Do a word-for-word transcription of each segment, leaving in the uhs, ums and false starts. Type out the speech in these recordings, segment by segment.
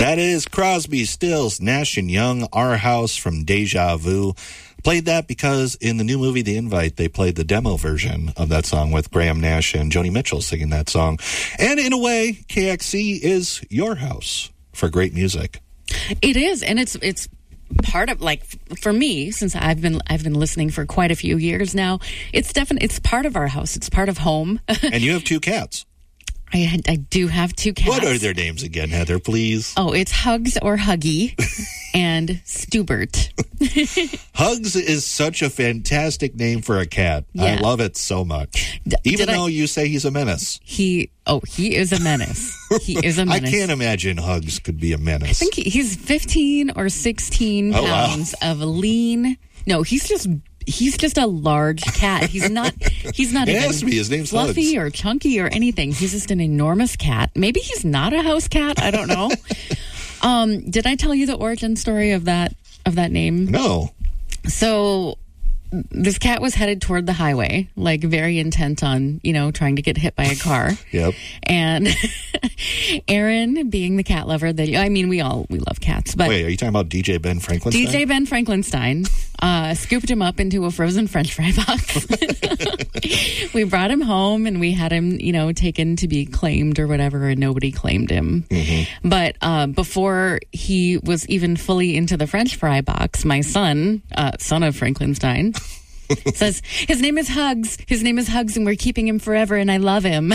That is Crosby, Stills, Nash and Young, Our House from Deja Vu. Played that because in the new movie, The Invite, they played the demo version of that song with Graham Nash and Joni Mitchell singing that song. And in a way, K X C is your house for great music. It is, and it's it's part of, like, for me, since I've been I've been listening for quite a few years now, it's definitely it's part of our house. It's part of home. And you have two cats. I, I do have two cats. What are their names again, Heather, please? Oh, it's Hugs or Huggy and Stubert. Hugs is such a fantastic name for a cat. Yeah. I love it so much. D- Even did though I- you say he's a menace. He, oh, he is a menace. He is a I menace. can't imagine Hugs could be a menace. I think he- he's fifteen or sixteen Oh, wow. pounds of lean. No, he's just he's just a large cat. He's not he's not It even has to be. His name's fluffy Hugs. or chunky or anything. He's just an enormous cat. Maybe he's not a house cat. I don't know. um, did I tell you the origin story of that of that name? No. So this cat was headed toward the highway, like very intent on, you know, trying to get hit by a car. Yep. And Aaron, being the cat lover that I mean, we all we love cats, but Wait, are you talking about D J Ben Franklin? D J Ben Franklinstein uh, scooped him up into a frozen French fry box. We brought him home and we had him, you know, taken to be claimed or whatever, and nobody claimed him. Mm-hmm. But uh, before he was even fully into the French fry box, my son, uh, son of Franklinstein, says his name is Hugs. His name is Hugs, and we're keeping him forever, and I love him.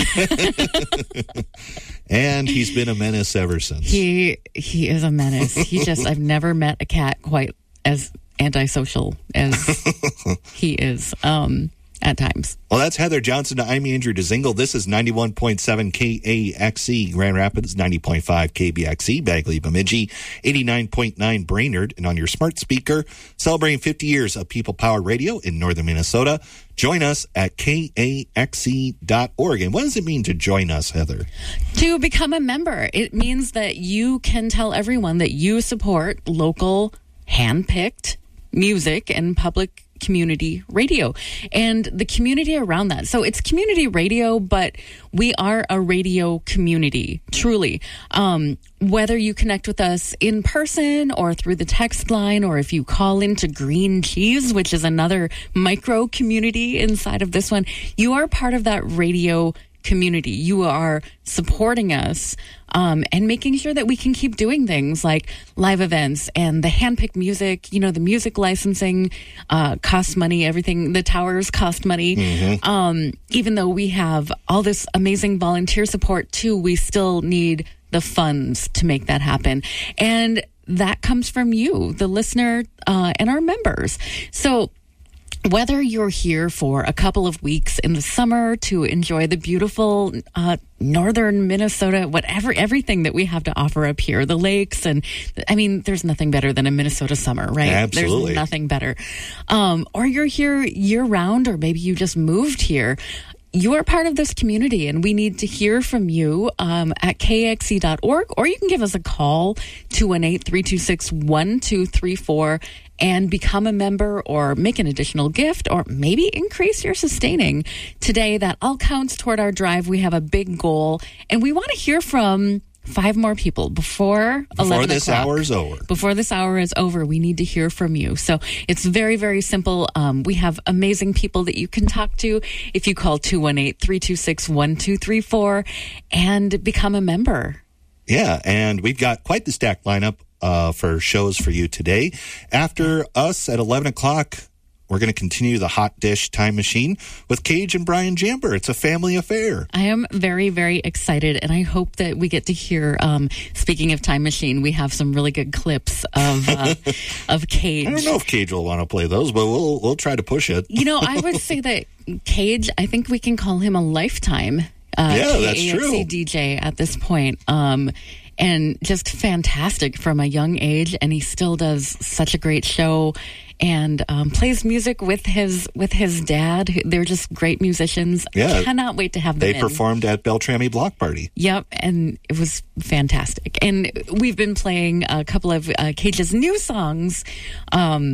And he's been a menace ever since. He he is a menace. He just I've never met a cat quite as antisocial as he is um, at times. Well, that's Heather Johnson. I'm Andrew DeZingle. This is ninety-one point seven K A X E Grand Rapids, ninety point five K B X E Bagley Bemidji, eighty-nine point nine Brainerd, and on your smart speaker, celebrating fifty years of people-powered radio in northern Minnesota. Join us at K A X E dot org. And what does it mean to join us, Heather? To become a member, it means that you can tell everyone that you support local, hand-picked music and public community radio and the community around that. So it's community radio, but we are a radio community, truly. Um, whether you connect with us in person or through the text line, or if you call into Green Cheese, which is another micro community inside of this one, you are part of that radio community. You are supporting us um, and making sure that we can keep doing things like live events and the handpicked music. You know, the music licensing uh, costs money. Everything, the towers cost money. Mm-hmm. Um, even though we have all this amazing volunteer support too, we still need the funds to make that happen. And that comes from you, the listener, uh, and our members. So whether you're here for a couple of weeks in the summer to enjoy the beautiful uh, northern Minnesota, whatever, everything that we have to offer up here, the lakes, and I mean, there's nothing better than a Minnesota summer, right? Absolutely. There's nothing better. Um, or you're here year round, or maybe you just moved here. You are part of this community, and we need to hear from you um, at K X E dot org, or you can give us a call, two one eight, three two six, one two three four, and become a member or make an additional gift or maybe increase your sustaining. Today, that all counts toward our drive. We have a big goal, and we want to hear from five more people before, Before eleven this o'clock. hour is over. Before this hour is over, we need to hear from you. So it's very, very simple. Um, we have amazing people that you can talk to if you call two one eight, three two six, one two three four and become a member. Yeah, and we've got quite the stacked lineup uh, for shows for you today. After us at eleven o'clock, we're going to continue the Hot Dish Time Machine with Cage and Brian Jamber. It's a family affair. I am very, very excited, and I hope that we get to hear, um, speaking of Time Machine, we have some really good clips of uh, of Cage. I don't know if Cage will want to play those, but we'll we'll try to push it. You know, I would say that Cage, I think we can call him a lifetime uh, Yeah, that's K A X E true. D J at this point. Um, and just fantastic from a young age, and he still does such a great show. And um, plays music with his with his dad. They're just great musicians. Yeah. I cannot wait to have them They in. performed at Beltrami Block Party. Yep, and it was fantastic. And we've been playing a couple of uh, Cage's new songs um,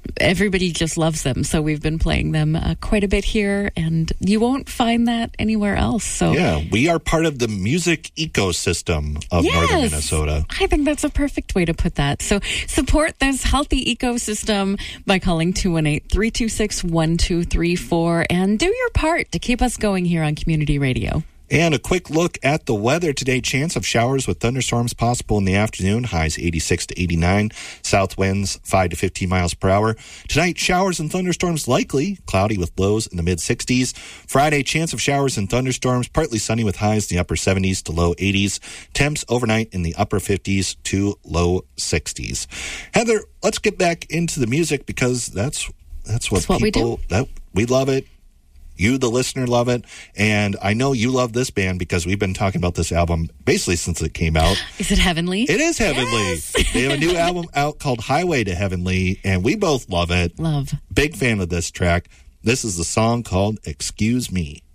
everybody just loves them. So we've been playing them uh, quite a bit here, and you won't find that anywhere else. So yeah, we are part of the music ecosystem of yes, northern Minnesota. I think that's a perfect way to put that. So support this healthy ecosystem by calling two one eight, three two six, one two three four and do your part to keep us going here on Community Radio. And a quick look at the weather today. Chance of showers with thunderstorms possible in the afternoon. Highs eighty-six to eighty-nine. South winds five to fifteen miles per hour. Tonight, showers and thunderstorms likely. Cloudy with lows in the mid-sixties. Friday, chance of showers and thunderstorms. Partly sunny with highs in the upper seventies to low eighties. Temps overnight in the upper fifties to low sixties. Heather, let's get back into the music because that's that's what, that's what people... we do. That, we love it. You, the listener, love it. And I know you love this band because we've been talking about this album basically since it came out. Is it Heavenly? It is Heavenly. Yes. They have a new album out called Highway to Heavenly, and we both love it. Love. Big fan of this track. This is the song called Excuse Me.